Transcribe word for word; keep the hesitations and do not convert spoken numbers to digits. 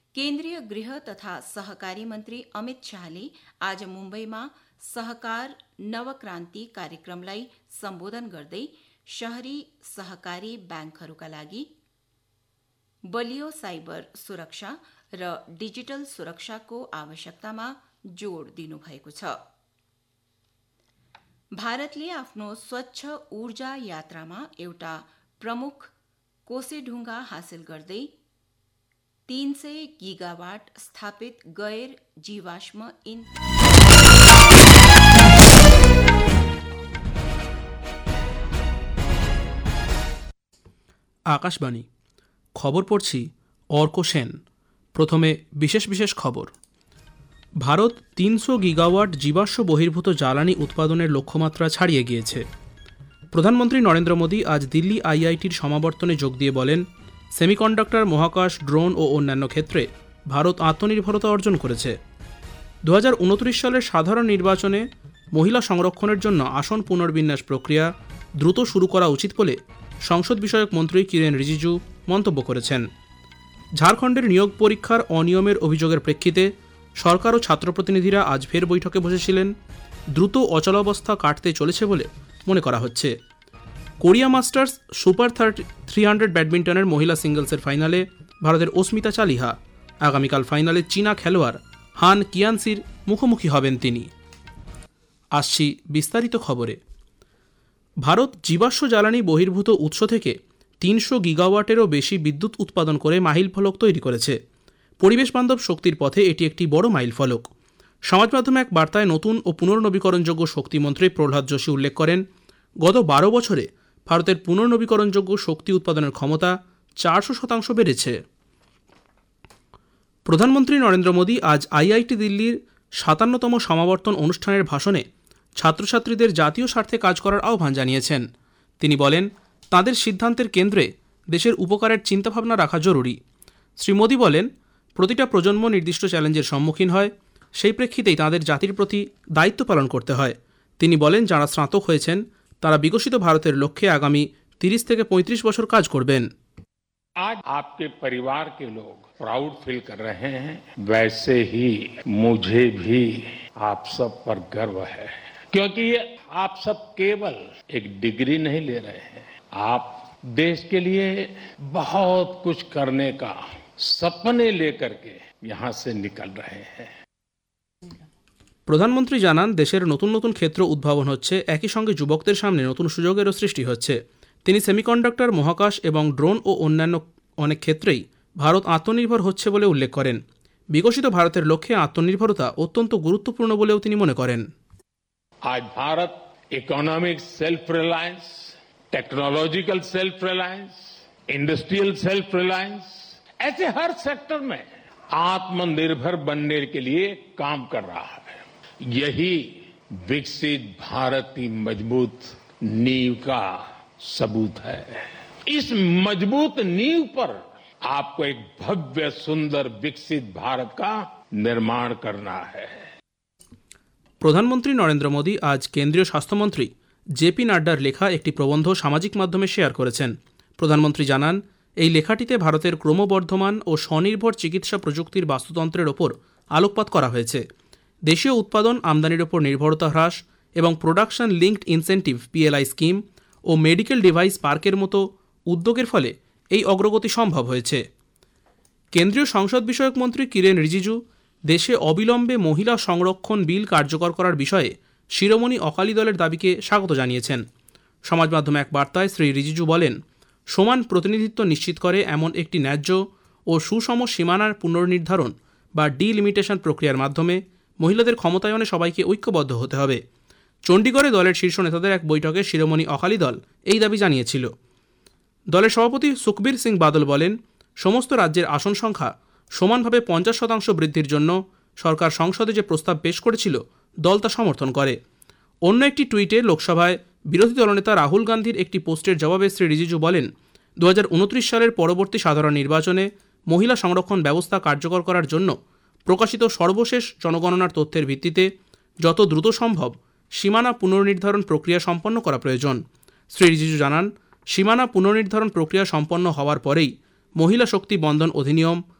केन्द्रीय गृह तथा सहकारी मंत्री अमित शाहले आज मुम्बईमा सहकार नवक्रान्ति कार्यक्रमलाई सम्बोधन गर्दै शहरी सहकारी ब्याङ्कहरूका लागि बलियो साइबर सुरक्षा र डिजिटल सुरक्षाको आवश्यकतामा जोड दिनुभएको छ। भारतले आफ्नो स्वच्छ ऊर्जा यात्रामा एउटा प्रमुख कोसेढुङ्गा हासिल गर्दै तीन सय गिगावाट स्थापित गैर जीवाश्म इन्धन আকাশবাণী খবর পড়ছি অর্ক সেন। প্রথমে বিশেষ বিশেষ খবর। ভারত তিনশো গিগাওয়াট জীবাশ্ম বহির্ভূত জ্বালানি উৎপাদনের লক্ষ্যমাত্রা ছাড়িয়ে গিয়েছে। প্রধানমন্ত্রী নরেন্দ্র মোদী আজ দিল্লি আইআইটির সমাবর্তনে যোগ দিয়ে বলেন, সেমিকন্ডাক্টর, মহাকাশ, ড্রোন ও অন্যান্য ক্ষেত্রে ভারত আত্মনির্ভরতা অর্জন করেছে। দু হাজার উনত্রিশ সালের সাধারণ নির্বাচনে মহিলা সংরক্ষণের জন্য আসন পুনর্বিন্যাস প্রক্রিয়া দ্রুত শুরু করা উচিত বলে সংসদ বিষয়ক মন্ত্রী কিরেন রিজিজু মন্তব্য করেছেন। ঝাড়খণ্ডের নিয়োগ পরীক্ষার অনিয়মের অভিযোগের প্রেক্ষিতে সরকার ও ছাত্র প্রতিনিধিরা আজ ফের বৈঠকে বসেছিলেন। দ্রুত অচলাবস্থা কাটতে চলেছে বলে মনে করা হচ্ছে। Korea masters super thirty three hundred ব্যাডমিন্টনের মহিলা সিঙ্গলসের ফাইনালে ভারতের অস্মিতা চালিহা। আগামীকাল ফাইনালে চীনা খেলোয়াড় হান কিয়ানসির মুখোমুখি হবেন তিনি। আসছি বিস্তারিত খবরে। ভারত জীবাশ্ম জ্বালানি বহির্ভূত উৎস থেকে তিনশো গিগাওয়াটেরও বেশি বিদ্যুৎ উৎপাদন করে মাইলফলক তৈরি করেছে। পরিবেশ বান্ধব শক্তির পথে এটি একটি বড় মাইলফলক। সমাজ মাধ্যমে এক বার্তায় নতুন ও পুনর্নবীকরণযোগ্য শক্তিমন্ত্রী প্রহ্লাদ যোশী উল্লেখ করেন, গত বারো বছরে ভারতের পুনর্নবীকরণযোগ্য শক্তি উৎপাদনের ক্ষমতা চারশো শতাংশ বেড়েছে। প্রধানমন্ত্রী নরেন্দ্র মোদী আজ আইআইটি দিল্লির সাতান্নতম সমাবর্তন অনুষ্ঠানের ভাষণে ছাত্রছাত্রীদের জাতীয় স্বার্থে কাজ করার আহ্বান জানিয়েছেন। তিনি বলেন, তাঁদের সিদ্ধান্তের কেন্দ্রে দেশের উপকারের চিন্তাভাবনা রাখা জরুরি। শ্রী মোদী বলেন, প্রতিটা প্রজন্ম নির্দিষ্ট চ্যালেঞ্জের সম্মুখীন হয়, সেই প্রেক্ষিতেই তাঁদের জাতির প্রতি দায়িত্ব পালন করতে হয়। তিনি বলেন, যাঁরা স্নাতক হয়েছেন তারা বিকশিত ভারতের লক্ষ্যে আগামী তিরিশ থেকে পঁয়ত্রিশ বছর কাজ করবেন। आज आपके परिवार के लोग प्राउड फील कर रहे हैं, वैसे ही मुझे भी आप सब पर गर्व है, क्योंकि ये आप सब केवल एक डिग्री नहीं ले रहे हैं, आप देश के लिए बहुत कुछ करने का सपने लेकर के यहाँ से निकल रहे हैं। প্রধানমন্ত্রী জানান, দেশের নতুন নতুন ক্ষেত্র উদ্ভাবন হচ্ছে, একই সঙ্গে যুবকদের সামনে নতুন সুযোগেরও সৃষ্টি হচ্ছে। তিনি সেমিকন্ডাক্টর, মহাকাশ এবং ড্রোন ও অন্যান্য অনেক ক্ষেত্রেই ভারত আত্মনির্ভর হচ্ছে বলে উল্লেখ করেন। বিকশিত ভারতের লক্ষ্যে আত্মনির্ভরতা অত্যন্ত গুরুত্বপূর্ণ বলেও তিনি মনে করেন। आज Bharat economic self reliance, technological self reliance, industrial self reliance, ऐसे हर सेक्टर में आत्मनिर्भर बनने के लिए काम कर रहा है। यही विकसित भारत की मजबूत नींव का सबूत है। इस मजबूत नींव पर आपको एक भव्य, सुंदर, विकसित भारत का निर्माण करना है। প্রধানমন্ত্রী নরেন্দ্র মোদী আজ কেন্দ্রীয় স্বাস্থ্যমন্ত্রী জেপি নাড্ডার লেখা একটি প্রবন্ধ সামাজিক মাধ্যমে শেয়ার করেছেন। প্রধানমন্ত্রী জানান, এই লেখাটিতে ভারতের ক্রমবর্ধমান ও স্বনির্ভর চিকিৎসা প্রযুক্তির বাস্তুতন্ত্রের ওপর আলোকপাত করা হয়েছে। দেশীয় উৎপাদন, আমদানির ওপর নির্ভরতা হ্রাস এবং production linked incentive PLI scheme ও মেডিকেল ডিভাইস পার্কের মতো উদ্যোগের ফলে এই অগ্রগতি সম্ভব হয়েছে। কেন্দ্রীয় সংসদ বিষয়ক মন্ত্রী কিরেন রিজিজু দেশে অবিলম্বে মহিলা সংরক্ষণ বিল কার্যকর করার বিষয়ে শিরোমণি অকালি দলের দাবিকে স্বাগত জানিয়েছেন। সমাজ মাধ্যমে এক বার্তায় শ্রী রিজিজু বলেন, সমান প্রতিনিধিত্ব নিশ্চিত করে এমন একটি ন্যায্য ও সুষম সীমানার পুনর্নির্ধারণ বা ডিলিমিটেশন প্রক্রিয়ার মাধ্যমে মহিলাদের ক্ষমতায়নে সবাইকে ঐক্যবদ্ধ হতে হবে। চণ্ডীগড়ে দলের শীর্ষ নেতাদের এক বৈঠকে শিরোমণি অকালি দল এই দাবি জানিয়েছিল। দলের সভাপতি সুখবীর সিং বাদল বলেন, সমস্ত রাজ্যের আসন সংখ্যা সমানভাবে পঞ্চাশ শতাংশ বৃদ্ধির জন্য সরকার সংসদে যে প্রস্তাব পেশ করেছিল দল তা সমর্থন করে। অন্য একটি টুইটে লোকসভায় বিরোধী দলনেতা রাহুল গান্ধীর একটি পোস্টের জবাবে শ্রী রিজিজু বলেন, দু হাজার উনত্রিশ সালের পরবর্তী সাধারণ নির্বাচনে মহিলা সংরক্ষণ ব্যবস্থা কার্যকর করার জন্য প্রকাশিত সর্বশেষ জনগণনার তথ্যের ভিত্তিতে যত দ্রুত সম্ভব সীমানা পুনর্নির্ধারণ প্রক্রিয়া সম্পন্ন করা প্রয়োজন। শ্রী রিজিজু জানান, সীমানা পুনর্নির্ধারণ প্রক্রিয়া সম্পন্ন হওয়ার পরেই মহিলা শক্তি বন্ধন অধিনিয়ম